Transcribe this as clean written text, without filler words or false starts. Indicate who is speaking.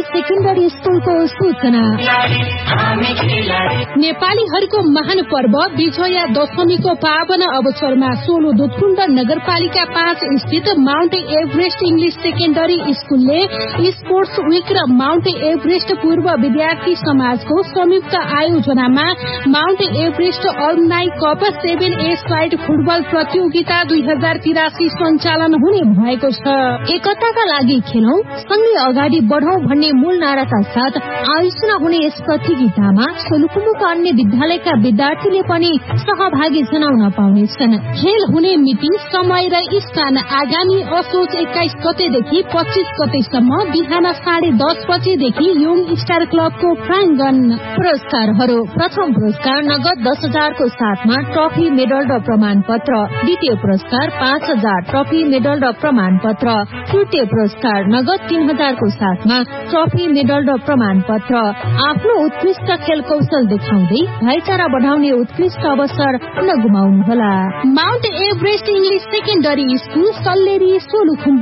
Speaker 1: Secondary स्कुलको सूचना। नेपालीहरूको महान पर्व विजया दशमीको पावन अवसरमा सोलु दुधकुण्ड नगरपालिका 5 स्थित माउन्ट एभरेस्ट इङ्ग्लिश सेकेन्डरी स्कुलले स्पोर्ट्स विक र माउन्ट एभरेस्ट पूर्व विद्यार्थी समाजको संयुक्त आयोजनामा Mount Everest alumni cup 7A side football प्रतियोगिता 2083 सञ्चालन हुने भएको छ। एकताका लागि खेलौं, सँगै अगाडि बढौं भन्ने मूल नाराका साथ आयोजना हुने यस प्रतियोगितामा सोलुखुम्बुका अन्य विद्यालयका विद्यार्थीले पनि सहभागी जनाउन पाउनेछन्। खेल हुने मिति, समय र स्थान आगामी असोज 21 गतेदेखि 25 गतेसम्म बिहान 10:30 बजेदेखि यङ स्टार क्लबको प्राङ्गण। पुरस्कारहरू: प्रथम पुरस्कार नगद 10,000 को साथमा ट्रफी, मेडल र प्रमाण पत्र। द्वितीय पुरस्कार 5,000 ट्रफी, मेडल र प्रमाण पत्र। तृतीय पुरस्कार नगद 3,000 को साथमा ट्रफी, मेडल र प्रमाण पत्र। आफ्नो उत्कृष्ट खेल कौशल देखाउँदै भाइचारा बढाउने उत्कृष्ट अवसर नगुमाउनुहोला। Mount Everest English secondary school, Salleri, Solukhumbu.